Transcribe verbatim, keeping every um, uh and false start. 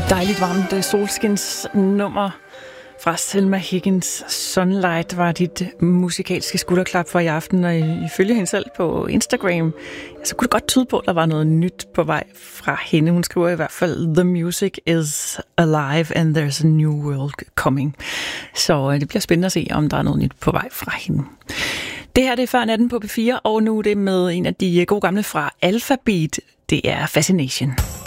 Dejligt varmt solskinsnummer fra Selma Higgins. Sunlight var dit musikalske skulderklap for i aften, og ifølge hende selv på Instagram, så kunne det godt tyde på, at der var noget nyt på vej fra hende. Hun skriver i hvert fald, "The music is alive and there's a new world coming." Så det bliver spændende at se, om der er noget nyt på vej fra hende. Det her det er Før natten på P fire, og nu er det med en af de gode gamle fra Alphabeat. Det er Fascination.